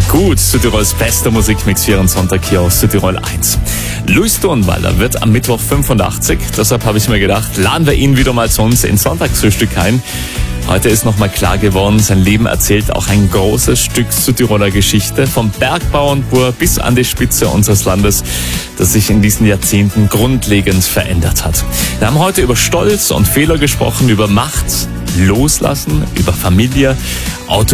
Gut, Südtirols bester Musikmix für Ihren Sonntag hier auf Südtirol 1. Luis Dornwalder wird am Mittwoch 85, deshalb habe ich mir gedacht, laden wir ihn wieder mal zu uns ins Sonntagsfrühstück ein. Heute ist nochmal klar geworden, sein Leben erzählt auch ein großes Stück Südtiroler Geschichte, vom Bergbauernbauer bis an die Spitze unseres Landes, das sich in diesen Jahrzehnten grundlegend verändert hat. Wir haben heute über Stolz und Fehler gesprochen, über Macht, Loslassen, über Familie,